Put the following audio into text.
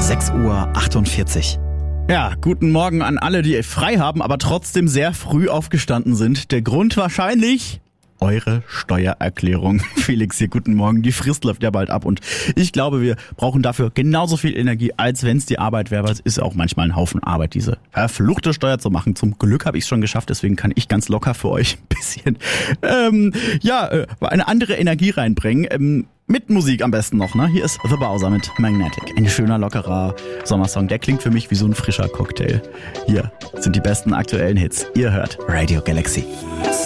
6:48 Uhr. Ja, guten Morgen an alle, die frei haben, aber trotzdem sehr früh aufgestanden sind. Der Grund wahrscheinlich eure Steuererklärung. Felix hier, guten Morgen. Die Frist läuft ja bald ab und ich glaube, wir brauchen dafür genauso viel Energie, als wenn es die Arbeit wäre. Es ist auch manchmal ein Haufen Arbeit, diese verfluchte Steuer zu machen. Zum Glück habe ich es schon geschafft, deswegen kann ich ganz locker für euch ein bisschen eine andere Energie reinbringen. Mit Musik am besten noch, ne? Hier ist The Bowser mit Magnetic. Ein schöner, lockerer Sommersong. Der klingt für mich wie so ein frischer Cocktail. Hier sind die besten aktuellen Hits. Ihr hört Radio Galaxy.